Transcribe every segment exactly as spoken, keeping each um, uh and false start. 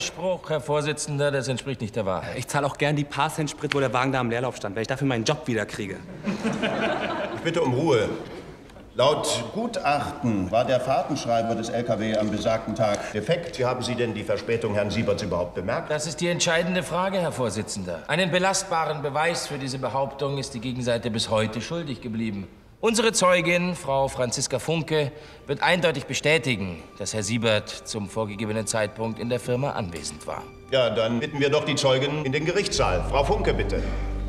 Spruch, Herr Vorsitzender, das entspricht nicht der Wahrheit. Ich zahle auch gern die paar Cent Sprit, wo der Wagen da am Leerlauf stand, weil ich dafür meinen Job wieder kriege. Ich bitte um Ruhe. Laut Gutachten war der Fahrtenschreiber des L K W am besagten Tag defekt. Wie haben Sie denn die Verspätung Herrn Sieberts überhaupt bemerkt? Das ist die entscheidende Frage, Herr Vorsitzender. Einen belastbaren Beweis für diese Behauptung ist die Gegenseite bis heute schuldig geblieben. Unsere Zeugin, Frau Franziska Funke, wird eindeutig bestätigen, dass Herr Siebert zum vorgegebenen Zeitpunkt in der Firma anwesend war. Ja, dann bitten wir doch die Zeugin in den Gerichtssaal. Frau Funke, bitte.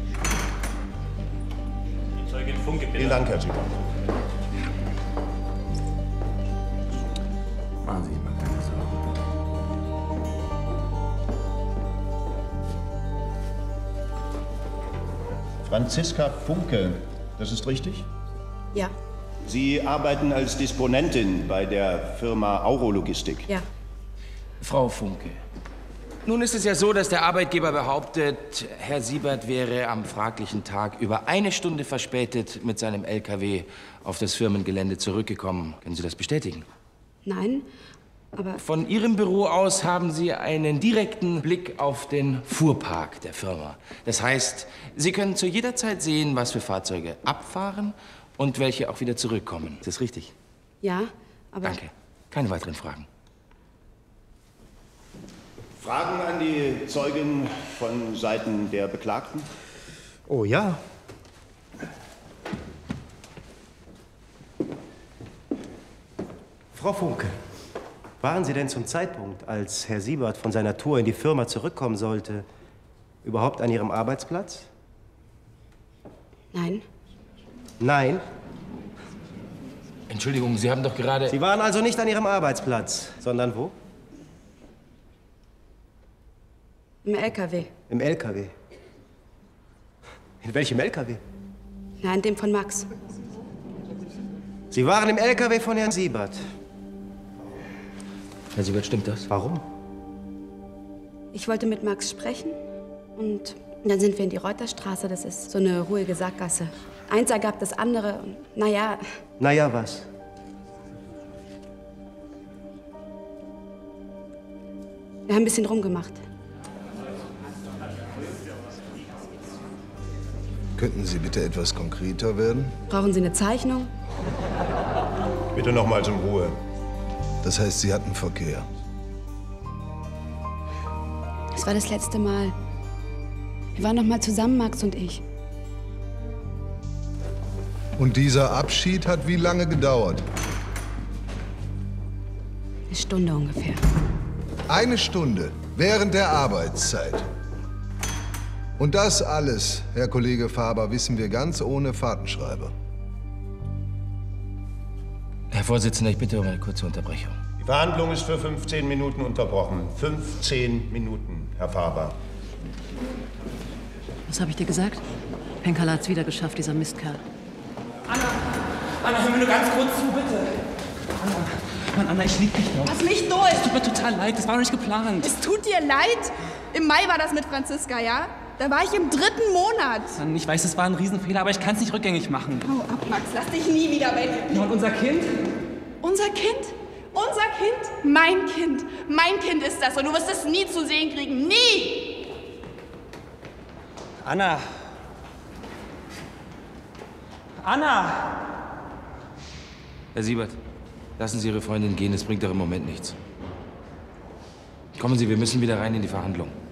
Die Zeugin Funke, bitte. Vielen Dank, Herr Siebert. Machen Sie sich mal keine Sorgen. Franziska Funke, das ist richtig? Ja. Sie arbeiten als Disponentin bei der Firma Aurologistik. Ja. Frau Funke, nun ist es ja so, dass der Arbeitgeber behauptet, Herr Siebert wäre am fraglichen Tag über eine Stunde verspätet mit seinem L K W auf das Firmengelände zurückgekommen. Können Sie das bestätigen? Nein, aber... Von Ihrem Büro aus haben Sie einen direkten Blick auf den Fuhrpark der Firma. Das heißt, Sie können zu jeder Zeit sehen, was für Fahrzeuge abfahren und welche auch wieder zurückkommen. Ist das richtig? Ja, aber... Danke. Keine weiteren Fragen. Fragen an die Zeugin von Seiten der Beklagten? Oh ja. Frau Funke, waren Sie denn zum Zeitpunkt, als Herr Siebert von seiner Tour in die Firma zurückkommen sollte, überhaupt an Ihrem Arbeitsplatz? Nein. Nein. Entschuldigung, Sie haben doch gerade... Sie waren also nicht an Ihrem Arbeitsplatz, sondern wo? Im L K W. Im L K W. In welchem L K W? Nein, dem von Max. Sie waren im L K W von Herrn Siebert. Herr Siebert, stimmt das? Warum? Ich wollte mit Max sprechen und dann sind wir in die Reuterstraße. Das ist so eine ruhige Sackgasse. Eins ergab das andere und naja... Naja, was? Wir haben ein bisschen rumgemacht. Könnten Sie bitte etwas konkreter werden? Brauchen Sie eine Zeichnung? Bitte nochmals um Ruhe. Das heißt, Sie hatten Verkehr. Es war das letzte Mal. Wir waren noch mal zusammen, Max und ich. Und dieser Abschied hat wie lange gedauert? Eine Stunde ungefähr. Eine Stunde während der Arbeitszeit. Und das alles, Herr Kollege Faber, wissen wir ganz ohne Fahrtenschreiber. Herr Vorsitzender, ich bitte um eine kurze Unterbrechung. Die Verhandlung ist für fünfzehn Minuten unterbrochen. fünfzehn Minuten, Herr Faber. Was habe ich dir gesagt? Penkala hat's wieder geschafft, dieser Mistkerl. Anna, Anna, hör mir nur ganz kurz zu, bitte. Anna, Mann, Anna, ich lieb dich noch. Lass mich durch! Es tut mir total leid, das war doch nicht geplant. Es tut dir leid? Im Mai war das mit Franziska, ja? Da war ich im dritten Monat. Mann, ich weiß, es war ein Riesenfehler, aber ich kann es nicht rückgängig machen. Hau ab, Max, lass dich nie wieder weg. Ja, und unser Kind? Unser Kind? Unser Kind? Mein Kind. Mein Kind ist das und du wirst es nie zu sehen kriegen. Nie! Anna. Anna! Herr Siebert, lassen Sie Ihre Freundin gehen, es bringt doch im Moment nichts. Kommen Sie, wir müssen wieder rein in die Verhandlung.